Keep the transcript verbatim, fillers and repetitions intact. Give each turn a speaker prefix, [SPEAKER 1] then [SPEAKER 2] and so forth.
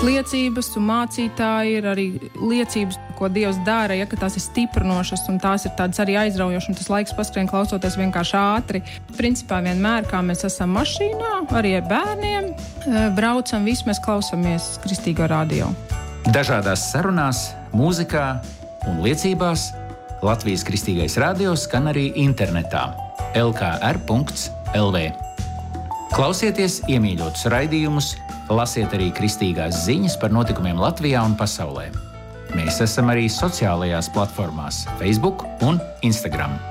[SPEAKER 1] liecības un mācītāji, ir arī liecības, ko Dievs dara, ja, ka tās ir stiprinošas un tās ir tādas arī aizraujošas, un tas laiks paskrien klausoties vienkārši ātri. Principā vienmēr, kā mēs esam mašīnā, arī ar bērniem, braucam, visi mēs klausamies Kristīgo radio.
[SPEAKER 2] Dažādās sarunās, mūzikā un liecībās Latvijas Kristīgais radio skan arī internetā el kā er punkts el vē. Klausieties iemīļotus raidījumus, lasiet arī kristīgās ziņas par notikumiem Latvijā un pasaulē. Mēs esam arī sociālajās platformās Facebook un Instagram.